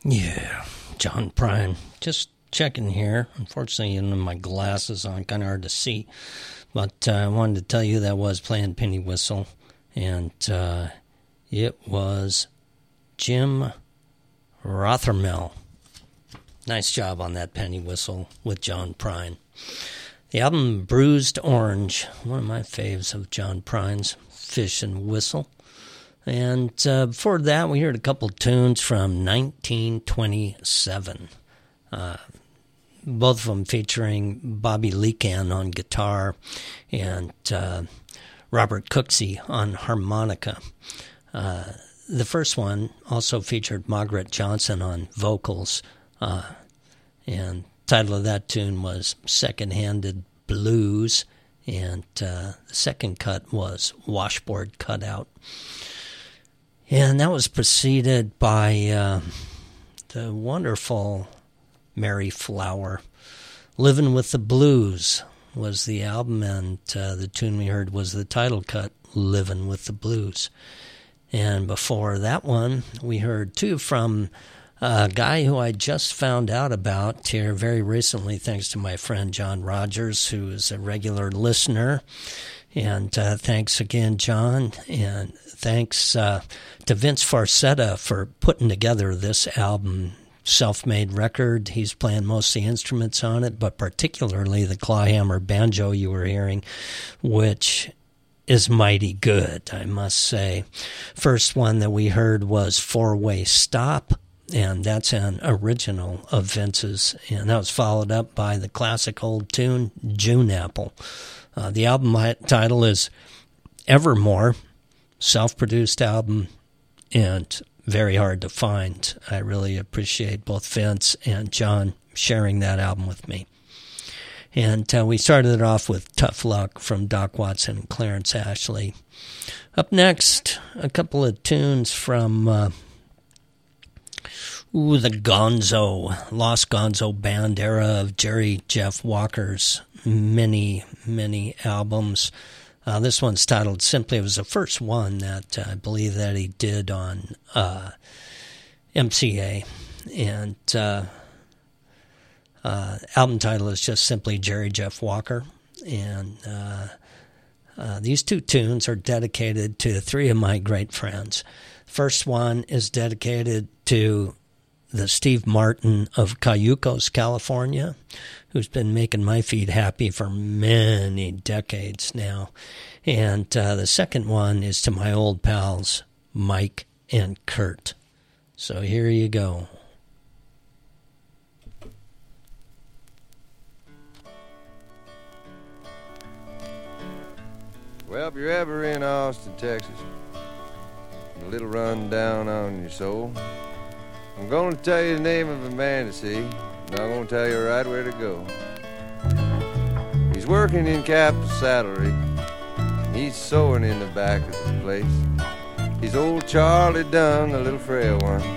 Yeah, John Prine. Just checking here. Unfortunately, my glasses on, kind of hard to see. But I wanted to tell you that was playing Penny Whistle. And it was Jim Rothermel. Nice job on that Penny Whistle with John Prine. The album Bruised Orange, one of my faves of John Prine's, Fish and Whistle. And before that, we heard a couple tunes from 1927. Both of them featuring Bobby Leacan on guitar and Robert Cooksey on harmonica. The first one also featured Margaret Johnson on vocals. And the title of that tune was Second-Handed Blues. And the second cut was Washboard Cutout. And that was preceded by the wonderful Mary Flower. Livin' with the Blues was the album, and the tune we heard was the title cut, Livin' with the Blues. And before that one, we heard two from a guy who I just found out about here very recently, thanks to my friend John Rogers, who is a regular listener. And thanks again, John, and thanks to Vince Farcetta for putting together this album, self-made record. He's playing most of the instruments on it, but particularly the clawhammer banjo you were hearing, which is mighty good, I must say. First one that we heard was Four-Way Stop, and that's an original of Vince's, and that was followed up by the classic old tune, June Apple. The album title is Evermore, self-produced album, and very hard to find. I really appreciate both Vince and John sharing that album with me. And we started it off with Tough Luck from Doc Watson and Clarence Ashley. Up next, a couple of tunes from the Gonzo, Lost Gonzo Band era of Jerry Jeff Walker's many, many albums. This one's titled simply, it was the first one that I believe that he did on MCA. And album title is just simply Jerry Jeff Walker. And these two tunes are dedicated to three of my great friends. First one is dedicated to the Steve Martin of Cayucos, California, who's been making my feet happy for many decades now. And the second one is to my old pals, Mike and Kurt. So here you go. Well, if you're ever in Austin, Texas, a little rundown on your soul, I'm going to tell you the name of a man to see, and I'm going to tell you right where to go. He's working in Capital Saddlery, and he's sewing in the back of the place. He's old Charlie Dunn, the little frail one.